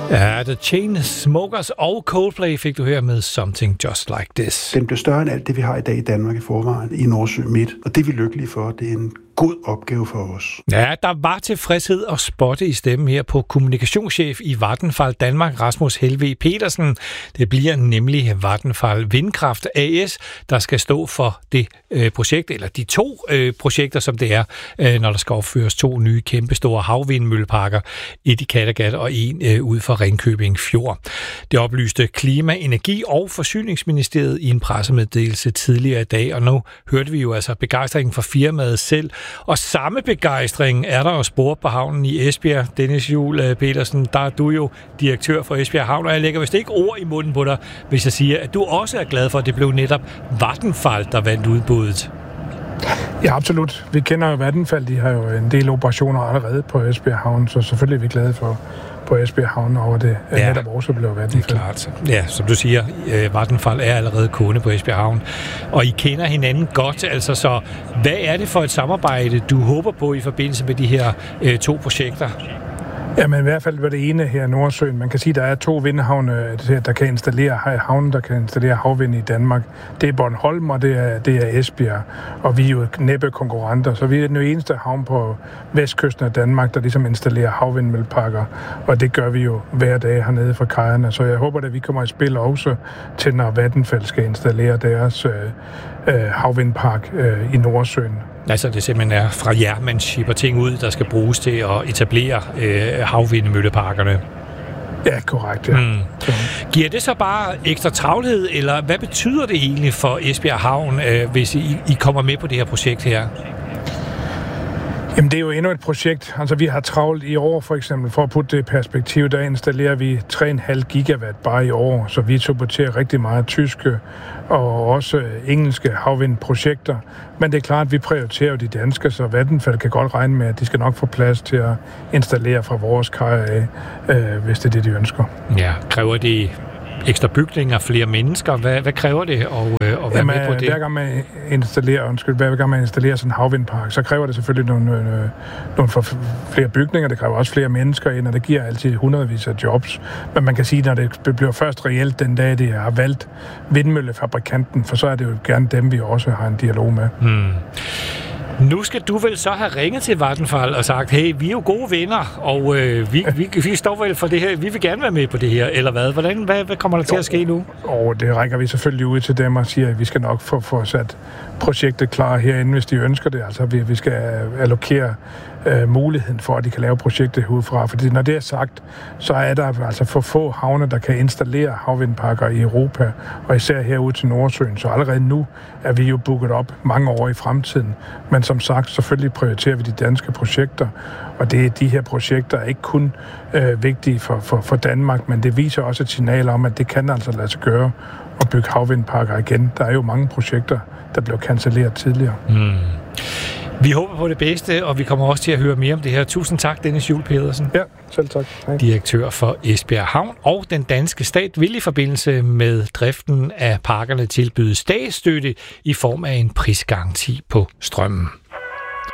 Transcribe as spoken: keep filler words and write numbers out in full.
Ja, The Chainsmokers og Coldplay fik du her med Something Just Like This. Den bliver større end alt det, vi har i dag i Danmark i forvejen, i Nordsø midt, og det er vi lykkelige for. Det er en god opgave for os. Ja, der var tilfredshed og spotte i stemmen her på kommunikationschef i Vattenfall Danmark, Rasmus Helve Petersen. Det bliver nemlig Vattenfall Vindkraft A S, der skal stå for det øh, projekt, eller de to øh, projekter, som det er, øh, når der skal opføres to nye kæmpestore havvindmølleparker, et i Kattegat og en øh, ud for Ringkøbing Fjord. Det oplyste Klima-, Energi- og Forsyningsministeriet i en pressemeddelelse tidligere i dag, og nu hørte vi jo altså begejstringen fra firmaet selv. Og samme begejstring er der jo spor på havnen i Esbjerg. Dennis Juhl Petersen, der er du jo direktør for Esbjerg Havn, og jeg lægger vist ikke ord i munden på dig, hvis jeg siger, at du også er glad for, at det blev netop Vattenfall, der vandt udbuddet. Ja, absolut. Vi kender jo Vattenfall, de har jo en del operationer allerede på Esbjerg Havn, så selvfølgelig er vi glade for på Esbjerg Havn over det, ja, netop også blev Vattenfall. Det er klart. Ja, som du siger, Vattenfall er allerede kunde på Esbjerg Havn, og I kender hinanden godt, altså så hvad er det for et samarbejde, du håber på i forbindelse med de her øh, to projekter? Jamen i hvert fald var det ene her i Nordsøen. Man kan sige, at der er to vindhavne, der kan installere havnen, der kan installere havvind i Danmark. Det er Bornholm, og det er, det er Esbjerg. Og vi er jo næppe konkurrenter, så vi er den eneste havn på vestkysten af Danmark, der ligesom installerer havvindmølleparker. Og det gør vi jo hver dag hernede fra kajerne. Så jeg håber, at vi kommer i spil også til, når Vattenfall skal installere deres øh, øh, havvindpark øh, i Nordsøen. Altså det simpelthen er fra jer, man shipper ting ud, der skal bruges til at etablere øh, havvindmølleparkerne. Ja, korrekt, ja. Mm. Giver det så bare ekstra travlhed, eller hvad betyder det egentlig for Esbjerg Havn, øh, hvis I, I kommer med på det her projekt her? Jamen, det er jo endnu et projekt. Altså, vi har travlt i år, for eksempel, for at putte det i perspektiv, der installerer vi tre komma fem gigawatt bare i år, så vi supporterer rigtig meget tyske og også engelske havvindprojekter. Men det er klart, at vi prioriterer de danske, så Vattenfall kan godt regne med, at de skal nok få plads til at installere fra vores kajer af, øh, hvis det er det, de ønsker. Ja, kræver det ekstra bygninger, flere mennesker? Hvad, hvad kræver det at, at være Jamen, med på det? Hver gang man installerer, undskyld, hver gang man installerer sådan en havvindpark, så kræver det selvfølgelig nogle, nogle, nogle for flere bygninger, det kræver også flere mennesker ind, og det giver altid hundredvis af jobs. Men man kan sige, når det bliver først reelt den dag, det har valgt vindmøllefabrikanten, for så er det jo gerne dem, vi også har en dialog med. Hmm. Nu skal du vel så have ringet til Vattenfall og sagt, hey, vi er jo gode venner, og øh, vi, vi, vi står vel for det her, vi vil gerne være med på det her, eller hvad? Hvordan, hvad, hvad kommer der til at ske nu? Og det rækker vi selvfølgelig ud til dem og siger, at vi skal nok få, få sat projektet klar herinde, hvis de ønsker det. Altså, vi, vi skal allokere øh, muligheden for, at de kan lave projektet udefra. Fordi når det er sagt, så er der altså for få havne, der kan installere havvindparker i Europa, og især herude til Nordsøen. Så allerede nu er vi jo booket op mange år i fremtiden. Men som sagt, selvfølgelig prioriterer vi de danske projekter, og det er de her projekter ikke kun øh, vigtige for, for, for Danmark, men det viser også et signal om, at det kan altså lade sig gøre at bygge havvindparker igen. Der er jo mange projekter, der blev cancelleret tidligere. Mm. Vi håber på det bedste, og vi kommer også til at høre mere om det her. Tusind tak, Dennis Juhl Petersen. Ja, selv tak. Hej. Direktør for Esbjerg Havn, og den danske stat vil i forbindelse med driften af parkerne tilbyde statsstøtte i form af en prisgaranti på strømmen.